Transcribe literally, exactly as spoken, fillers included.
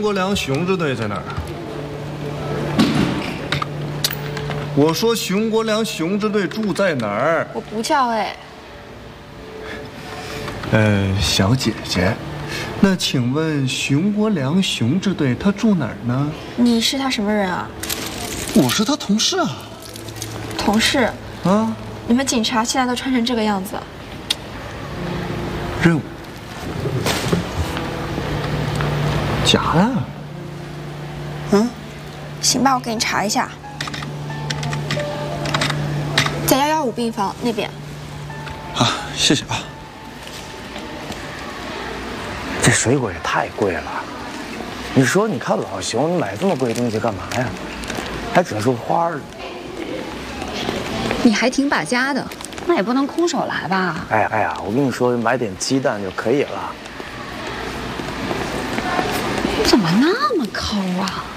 国良雄支队在哪儿？我说熊国良雄支队住在哪儿？ 我不叫哎。 呃，小姐姐，那请问熊国良雄支队他住哪儿呢？ 你是他什么人啊？ 我是他同事啊。 同事？ 啊？ 你们警察现在都穿成这个样子？ 任务。假的。嗯。 行吧，我给你查一下。在幺幺五病房那边。 啊，谢谢啊。 这水果也太贵了。你说，你看老熊，你买这么贵的东西干嘛呀？还整束花儿。 你还挺把家的，那也不能空手来吧？ 哎呀哎呀，我跟你说，买点鸡蛋就可以了。 怎么那么抠啊？